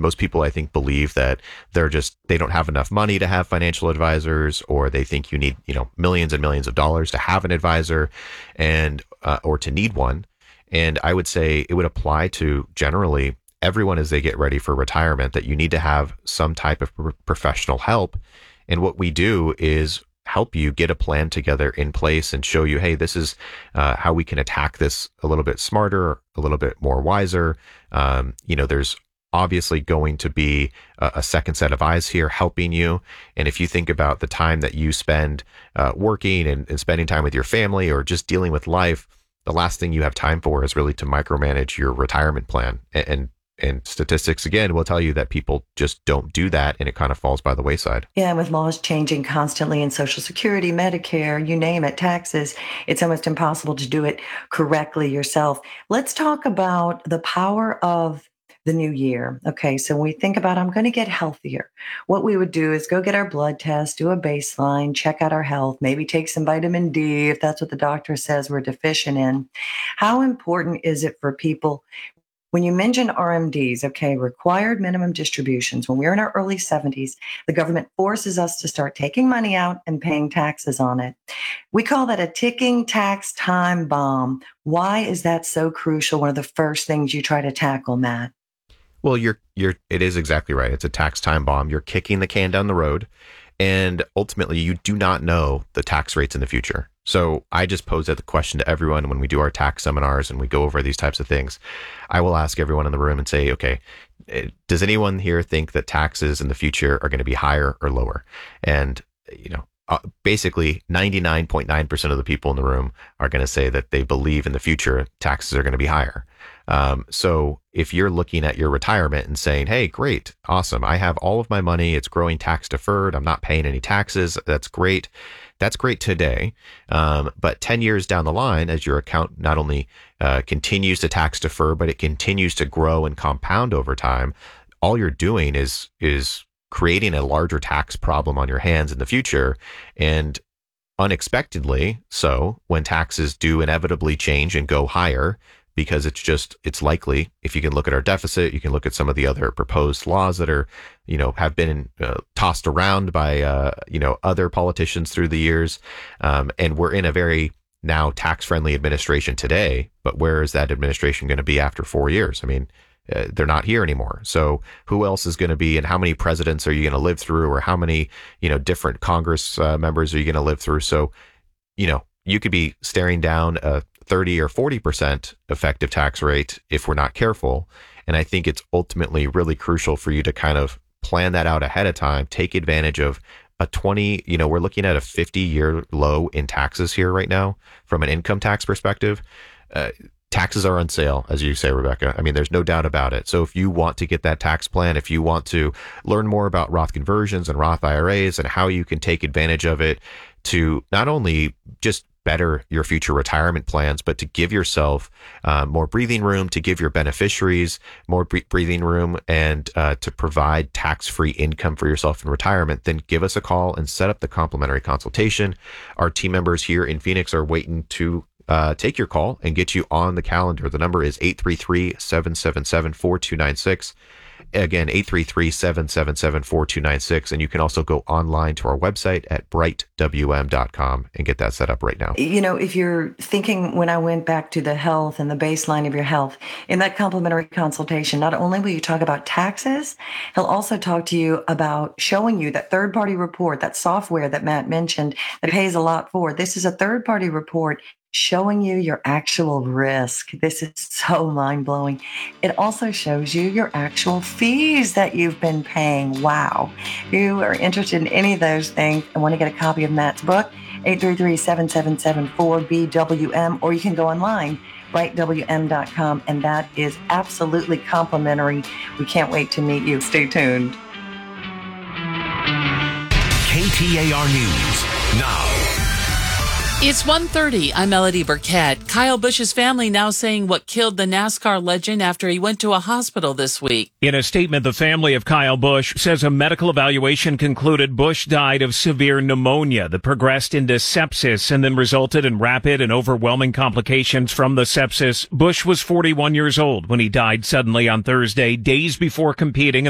most people, I think, believe that they don't have enough money to have financial advisors, or they think you need, millions and millions of dollars to have an advisor or to need one. And I would say it would apply to generally everyone as they get ready for retirement, that you need to have some type of professional help. And what we do is help you get a plan together in place and show you, hey, this is how we can attack this a little bit smarter, a little bit more wiser. There's obviously going to be a second set of eyes here helping you. And if you think about the time that you spend working and spending time with your family or just dealing with life, the last thing you have time for is really to micromanage your retirement plan. And statistics, again, will tell you that people just don't do that, and it kind of falls by the wayside. Yeah, and with laws changing constantly in Social Security, Medicare, you name it, taxes, it's almost impossible to do it correctly yourself. Let's talk about the power of the new year. Okay, so when we think about, I'm going to get healthier, what we would do is go get our blood test, do a baseline, check out our health, maybe take some vitamin D if that's what the doctor says we're deficient in. How important is it for people? When you mention RMDs, okay, required minimum distributions, when we're in our early 70s, the government forces us to start taking money out and paying taxes on it. We call that a ticking tax time bomb. Why is that so crucial? One of the first things you try to tackle, Matt. Well, it is exactly right. It's a tax time bomb. You're kicking the can down the road, and ultimately you do not know the tax rates in the future. So I just pose that the question to everyone when we do our tax seminars and we go over these types of things. I will ask everyone in the room and say, okay, does anyone here think that taxes in the future are going to be higher or lower? And, basically 99.9% of the people in the room are going to say that they believe in the future taxes are going to be higher. So if you're looking at your retirement and saying, hey, great, awesome, I have all of my money, it's growing tax deferred, I'm not paying any taxes, that's great. That's great today. But 10 years down the line, as your account not only continues to tax defer, but it continues to grow and compound over time, all you're doing is creating a larger tax problem on your hands in the future. And unexpectedly, so when taxes do inevitably change and go higher, because it's likely, if you can look at our deficit, you can look at some of the other proposed laws that are, have been tossed around by, other politicians through the years. And we're in a very now tax-friendly administration today, but where is that administration going to be after 4 years? I mean, they're not here anymore. So who else is going to be, and how many presidents are you going to live through, or how many, different Congress members are you going to live through? So, you could be staring down a 30 or 40% effective tax rate if we're not careful. And I think it's ultimately really crucial for you to kind of plan that out ahead of time, take advantage of a 20, we're looking at a 50-year low in taxes here right now from an income tax perspective. Taxes are on sale, as you say, Rebecca. I mean, there's no doubt about it. So if you want to get that tax plan, if you want to learn more about Roth conversions and Roth IRAs and how you can take advantage of it to not only just better your future retirement plans, but to give yourself more breathing room, to give your beneficiaries more breathing room, and to provide tax-free income for yourself in retirement, then give us a call and set up the complimentary consultation. Our team members here in Phoenix are waiting to take your call and get you on the calendar. The number is 833-777-4296. Again, 833-777-4296. And you can also go online to our website at brightwm.com and get that set up right now. If you're thinking, when I went back to the health and the baseline of your health, in that complimentary consultation, not only will you talk about taxes, he'll also talk to you about showing you that third-party report, that software that Matt mentioned that pays a lot for. This is a third-party report showing you your actual risk. This is so mind-blowing. It also shows you your actual fees that you've been paying. Wow. If you are interested in any of those things and want to get a copy of Matt's book, 833-777-4BWM, or you can go online, brightwm.com, and that is absolutely complimentary. We can't wait to meet you. Stay tuned. KTAR News now. It's 1:30. I'm Melody Burkett. Kyle Busch's family now saying what killed the NASCAR legend after he went to a hospital this week. In a statement, the family of Kyle Busch says a medical evaluation concluded Busch died of severe pneumonia that progressed into sepsis and then resulted in rapid and overwhelming complications from the sepsis. Busch was 41 years old when he died suddenly on Thursday, days before competing